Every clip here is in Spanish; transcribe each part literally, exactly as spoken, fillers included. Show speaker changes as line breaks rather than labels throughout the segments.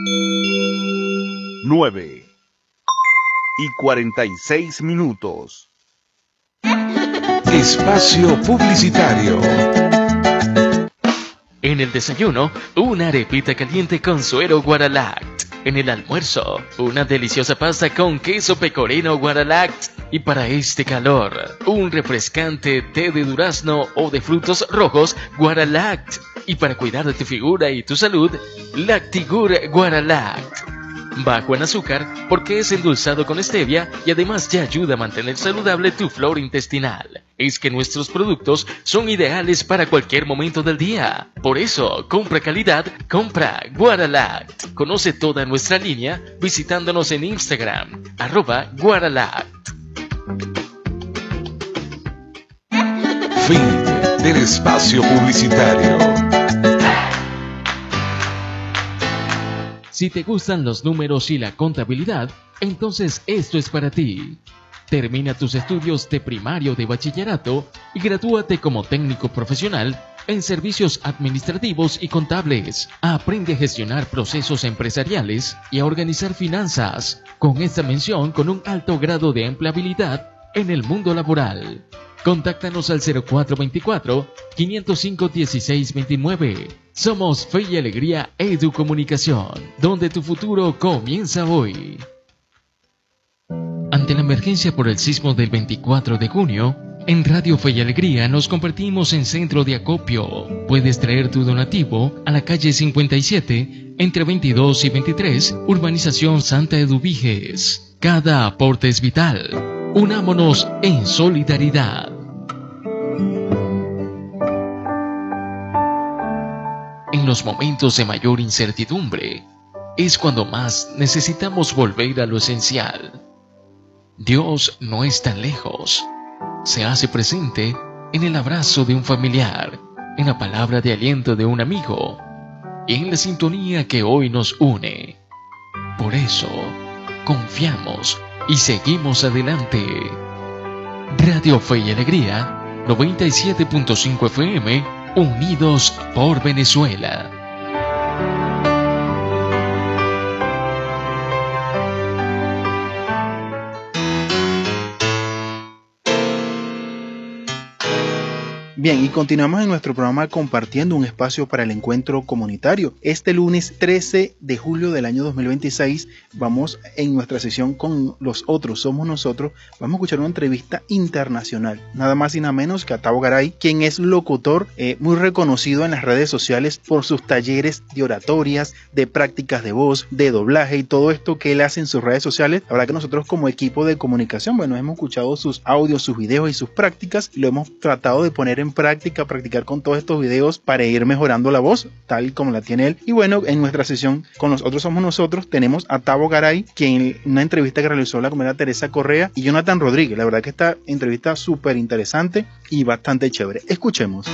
nueve y cuarenta y seis minutos.
Espacio publicitario.
En el desayuno, una arepita caliente con suero Guaralact. En el almuerzo, una deliciosa pasta con queso pecorino Guaralact. Y para este calor, un refrescante té de durazno o de frutos rojos Guaralact. Y para cuidar de tu figura y tu salud, Lactigur Guaralact. Bajo en azúcar porque es endulzado con stevia y además te ayuda a mantener saludable tu flora intestinal. Es que nuestros productos son ideales para cualquier momento del día. Por eso, compra calidad, compra Guaralact. Conoce toda nuestra línea visitándonos en Instagram, arroba Guaralact.
Fin del espacio publicitario.
Si te gustan los números y la contabilidad, entonces esto es para ti. Termina tus estudios de primario o de bachillerato y gradúate como técnico profesional en servicios administrativos y contables. Aprende a gestionar procesos empresariales y a organizar finanzas, con esta mención con un alto grado de empleabilidad en el mundo laboral. Contáctanos al cero cuatro veinticuatro, quinientos cinco, dieciséis veintinueve. Somos Fe y Alegría Educomunicación, donde tu futuro comienza hoy. Ante la emergencia por el sismo del veinticuatro de junio, en Radio Fe y Alegría nos convertimos en centro de acopio. Puedes traer tu donativo a la calle cincuenta y siete, entre veintidós y veintitrés, Urbanización Santa Eduviges. Cada aporte es vital. Unámonos en solidaridad. En los momentos de mayor incertidumbre, es cuando más necesitamos volver a lo esencial. Dios no es tan lejos. Se hace presente en el abrazo de un familiar, en la palabra de aliento de un amigo y en la sintonía que hoy nos une. Por eso, confiamos y seguimos adelante. Radio Fe y Alegría, noventa y siete punto cinco F M, unidos por Venezuela.
Bien, y continuamos en nuestro programa compartiendo un espacio para el encuentro comunitario. Este lunes trece de julio del año dos mil veintiséis vamos en nuestra sesión con los otros, somos nosotros, vamos a escuchar una entrevista internacional, nada más y nada menos que a Tavo Garay, quien es locutor eh, muy reconocido en las redes sociales por sus talleres de oratorias, de prácticas de voz, de doblaje y todo esto que él hace en sus redes sociales. La verdad que nosotros como equipo de comunicación, bueno, hemos escuchado sus audios, sus videos y sus prácticas y lo hemos tratado de poner en práctica, practicar con todos estos videos para ir mejorando la voz tal como la tiene él. Y bueno, en nuestra sesión con los otros somos nosotros tenemos a Tavo Garay, quien una entrevista que realizó la compañera Teresa Correa y Jonathan Rodríguez. La verdad que esta entrevista súper interesante y bastante chévere. Escuchemos.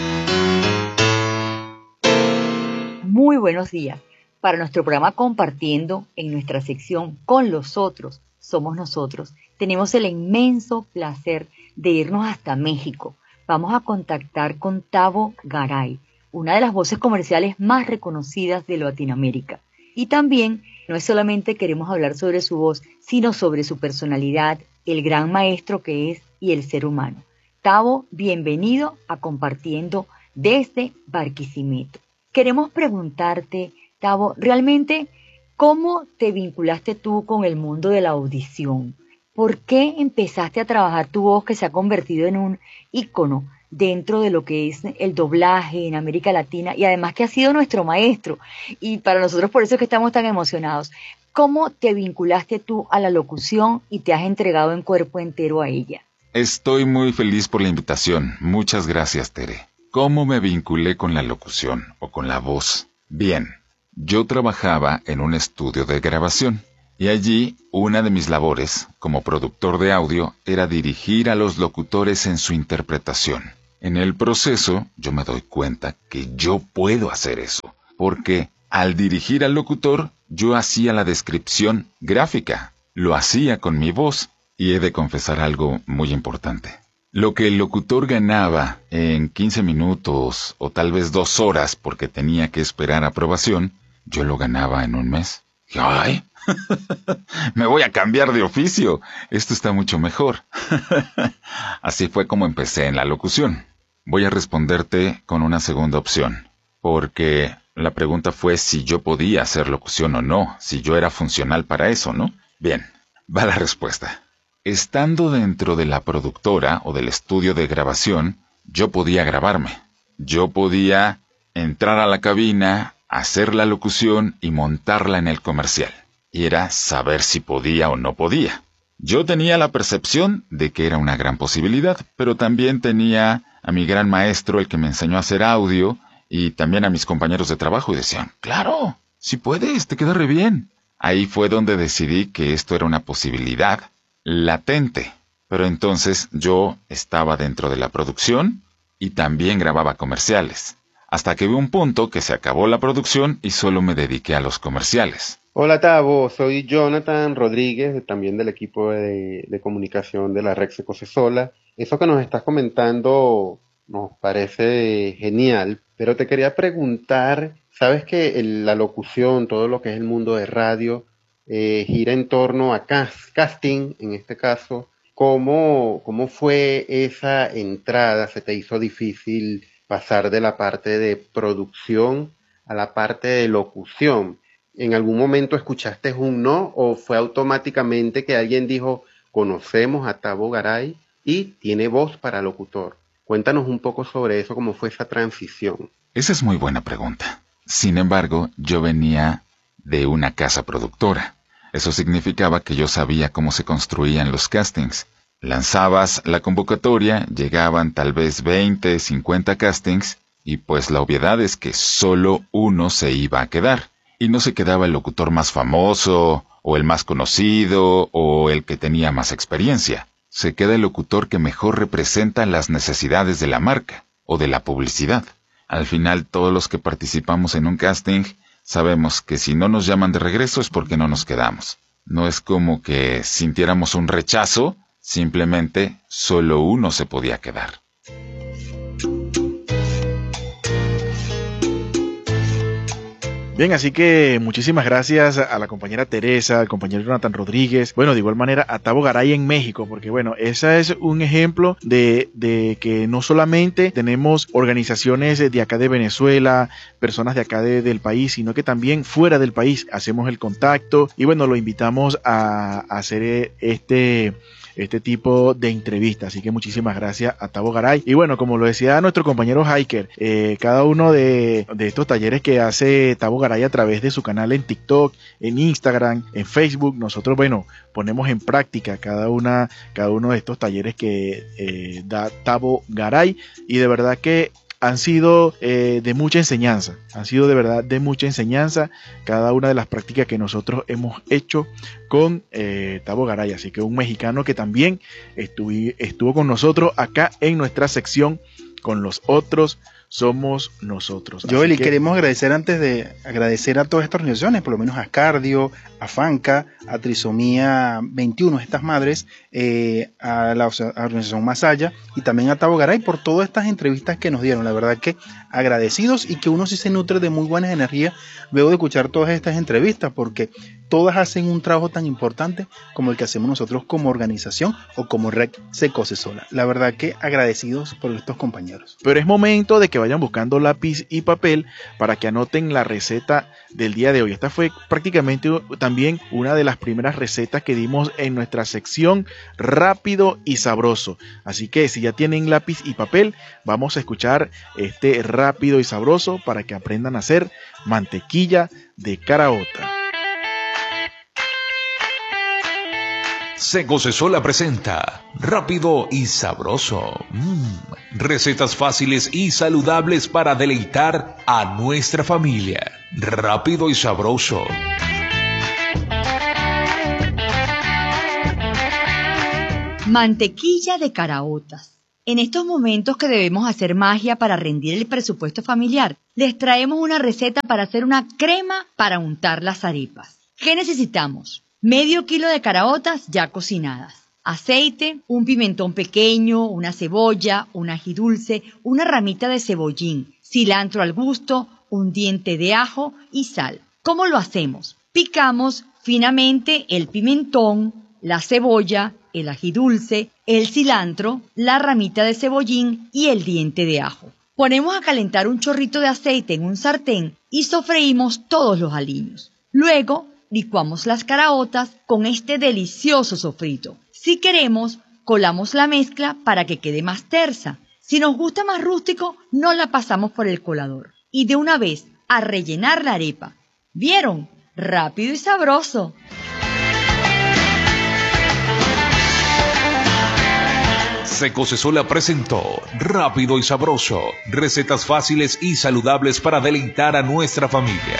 Muy buenos días. Para nuestro programa Compartiendo, en nuestra sección Con los otros somos nosotros, tenemos el inmenso placer de irnos hasta México. Vamos a contactar con Tavo Garay, una de las voces comerciales más reconocidas de Latinoamérica. Y también, no es solamente queremos hablar sobre su voz, sino sobre su personalidad, el gran maestro que es y el ser humano. Tavo, bienvenido a Compartiendo desde Barquisimeto. Queremos preguntarte, Tavo, realmente, ¿cómo te vinculaste tú con el mundo de la audición? ¿Por qué empezaste a trabajar tu voz que se ha convertido en un ícono dentro de lo que es el doblaje en América Latina y además que has sido nuestro maestro? Y para nosotros por eso es que estamos tan emocionados. ¿Cómo te vinculaste tú a la locución y te has entregado en cuerpo entero a ella?
Estoy muy feliz por la invitación. Muchas gracias, Tere. ¿Cómo me vinculé con la locución o con la voz? Bien, yo trabajaba en un estudio de grabación. Y allí, una de mis labores, como productor de audio, era dirigir a los locutores en su interpretación. En el proceso, yo me doy cuenta que yo puedo hacer eso, porque al dirigir al locutor, yo hacía la descripción gráfica, lo hacía con mi voz, y he de confesar algo muy importante. Lo que el locutor ganaba en quince minutos o tal vez dos horas porque tenía que esperar aprobación, yo lo ganaba en un mes. ¡Ay! Me voy a cambiar de oficio. Esto está mucho mejor. Así fue como empecé en la locución. Voy a responderte con una segunda opción, porque la pregunta fue si yo podía hacer locución o no, si yo era funcional para eso, ¿no? Bien, va la respuesta. Estando dentro de la productora o del estudio de grabación, yo podía grabarme. Yo podía entrar a la cabina, hacer la locución y montarla en el comercial. Y era saber si podía o no podía. Yo tenía la percepción de que era una gran posibilidad, pero también tenía a mi gran maestro, el que me enseñó a hacer audio, y también a mis compañeros de trabajo, y decían, claro, si puedes, te queda re bien. Ahí fue donde decidí que esto era una posibilidad latente, pero entonces yo estaba dentro de la producción y también grababa comerciales, hasta que hubo un punto que se acabó la producción y solo me dediqué a los comerciales.
Hola Tavo, soy Jonathan Rodríguez, también del equipo de, de comunicación de la Red Secocesola. Eso que nos estás comentando nos parece genial, pero te quería preguntar, sabes que el, la locución, todo lo que es el mundo de radio, eh, gira en torno a cast, casting, en este caso. ¿Cómo, ¿Cómo fue esa entrada? ¿Se te hizo difícil pasar de la parte de producción a la parte de locución? ¿En algún momento escuchaste un no o fue automáticamente que alguien dijo, conocemos a Tavo Garay y tiene voz para locutor? Cuéntanos un poco sobre eso, cómo fue esa transición.
Esa es muy buena pregunta. Sin embargo, yo venía de una casa productora. Eso significaba que yo sabía cómo se construían los castings. Lanzabas la convocatoria, llegaban tal vez veinte, cincuenta castings, y pues la obviedad es que solo uno se iba a quedar. Y no se quedaba el locutor más famoso, o el más conocido, o el que tenía más experiencia. Se queda el locutor que mejor representa las necesidades de la marca, o de la publicidad. Al final, todos los que participamos en un casting, sabemos que si no nos llaman de regreso es porque no nos quedamos. No es como que sintiéramos un rechazo, simplemente solo uno se podía quedar.
Bien, así que muchísimas gracias a la compañera Teresa, al compañero Jonathan Rodríguez, bueno, de igual manera a Tavo Garay en México, porque bueno, ese es un ejemplo de, de que no solamente tenemos organizaciones de acá de Venezuela, personas de acá de, del país, sino que también fuera del país hacemos el contacto y bueno, lo invitamos a, a hacer este... este tipo de entrevistas, así que muchísimas gracias a Tavo Garay. Y bueno, como lo decía nuestro compañero Hiker, eh, cada uno de, de estos talleres que hace Tavo Garay a través de su canal en TikTok, en Instagram, en Facebook, nosotros, bueno, ponemos en práctica cada una, cada uno de estos talleres que eh, da Tavo Garay, y de verdad que han sido eh, de mucha enseñanza, han sido de verdad de mucha enseñanza cada una de las prácticas que nosotros hemos hecho con eh, Tavo Garay, así que un mexicano que también estuvo, estuvo con nosotros acá en nuestra sección Con los Otros Somos Nosotros.
Joel, y
que...
queremos agradecer antes de agradecer a todas estas organizaciones, por lo menos a Cardio, a FANCA, a Trisomía veintiuno, estas madres, eh, a la organización Más Allá y también a Tavo Garay por todas estas entrevistas que nos dieron. La verdad que agradecidos, y que uno sí se nutre de muy buenas energías luego de escuchar todas estas entrevistas, porque todas hacen un trabajo tan importante como el que hacemos nosotros como organización o como Red Secocesola. La verdad que agradecidos por estos compañeros.
Pero es momento de que vayan buscando lápiz y papel para que anoten la receta del día de hoy. Esta fue prácticamente también una de las primeras recetas que dimos en nuestra sección Rápido y Sabroso. Así que si ya tienen lápiz y papel, vamos a escuchar este Rápido y Sabroso para que aprendan a hacer mantequilla de caraota.
Secocesola presenta Rápido y Sabroso. Mm, recetas fáciles y saludables para deleitar a nuestra familia. Rápido y Sabroso.
Mantequilla de caraotas. En estos momentos que debemos hacer magia para rendir el presupuesto familiar, les traemos una receta para hacer una crema para untar las arepas. ¿Qué necesitamos? Medio kilo de caraotas ya cocinadas, aceite, un pimentón pequeño, una cebolla, un ají dulce, una ramita de cebollín, cilantro al gusto, un diente de ajo y sal. ¿Cómo lo hacemos? Picamos finamente el pimentón, la cebolla, el ají dulce, el cilantro, la ramita de cebollín y el diente de ajo. Ponemos a calentar un chorrito de aceite en un sartén y sofreímos todos los aliños. Luego, licuamos las caraotas con este delicioso sofrito. Si queremos, colamos la mezcla para que quede más tersa. Si nos gusta más rústico, no la pasamos por el colador. Y de una vez, a rellenar la arepa. ¿Vieron? Rápido y sabroso.
Secosesola presentó Rápido y Sabroso, recetas fáciles y saludables para deleitar a nuestra familia.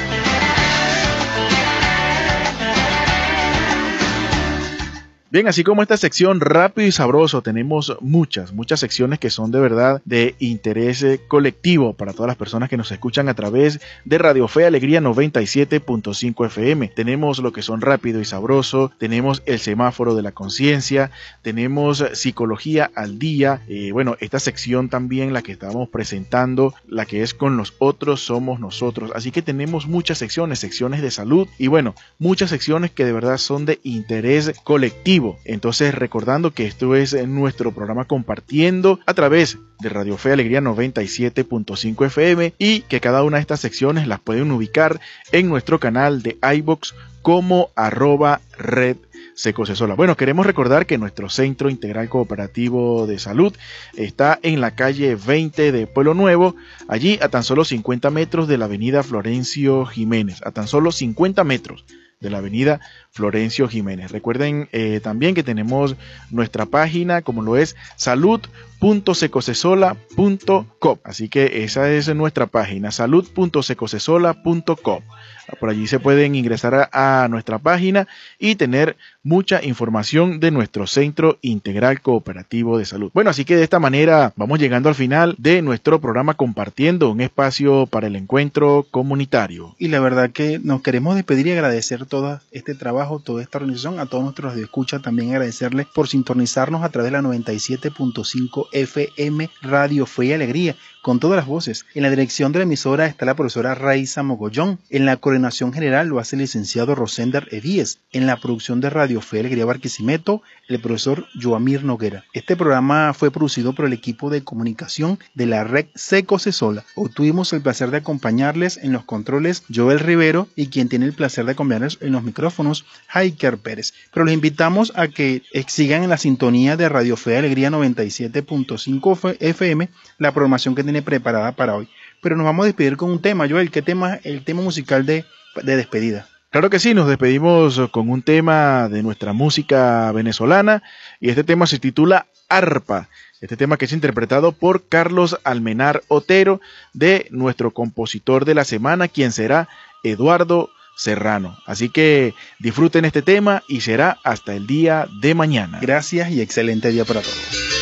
Bien, así como esta sección Rápido y Sabroso, tenemos muchas, muchas secciones que son de verdad de interés colectivo para todas las personas que nos escuchan a través de Radio Fe Alegría noventa y siete punto cinco F M. Tenemos lo que son Rápido y Sabroso, tenemos el semáforo de la conciencia, tenemos Psicología al Día, eh, bueno, esta sección también la que estábamos presentando, la que es Con los Otros Somos Nosotros. Así que tenemos muchas secciones, secciones de salud y bueno, muchas secciones que de verdad son de interés colectivo. Entonces, recordando que esto es nuestro programa Compartiendo a través de Radio Fe Alegría noventa y siete punto cinco F M y que cada una de estas secciones las pueden ubicar en nuestro canal de iVoox como arroba red Secosesola. Bueno, queremos recordar que nuestro Centro Integral Cooperativo de Salud está en la calle veinte de Pueblo Nuevo, allí a tan solo cincuenta metros de la avenida Florencio Jiménez, a tan solo cincuenta metros de la avenida Florencio Jiménez. Recuerden eh, también que tenemos nuestra página como lo es salud punto secosesola punto com, así que esa es nuestra página, salud punto secosesola punto com. Por allí se pueden ingresar a, a nuestra página y tener mucha información de nuestro Centro Integral Cooperativo de Salud. Bueno, así que de esta manera vamos llegando al final de nuestro programa Compartiendo, un espacio para el encuentro comunitario.
Y la verdad que nos queremos despedir y agradecer todo este trabajo, toda esta organización, a todos nuestros radioescuchas, también agradecerles por sintonizarnos a través de la noventa y siete punto cinco F M Radio Fe y Alegría, con todas las voces. En la dirección de la emisora está la profesora Raiza Mogollón. En la coordinación general lo hace el licenciado Rosender Evíes. En la producción de Radio Fe Alegría Barquisimeto, el profesor Joamir Noguera. Este programa fue producido por el equipo de comunicación de la red Secosesola. Hoy tuvimos el placer de acompañarles en los controles Joel Rivero y quien tiene el placer de acompañarles en los micrófonos, Haiker Pérez. Pero los invitamos a que sigan en la sintonía de Radio Fe Alegría noventa y siete punto cinco F M, la programación que tiene preparada para hoy. Pero nos vamos a despedir con un tema, Joel. ¿Qué tema? El tema musical de, de despedida.
Claro que sí, nos despedimos con un tema de nuestra música venezolana y este tema se titula Arpa. Este tema que es interpretado por Carlos Almenar Otero, de nuestro compositor de la semana, quien será Eduardo Serrano. Así que disfruten este tema y será hasta el día de mañana.
Gracias y excelente día para todos.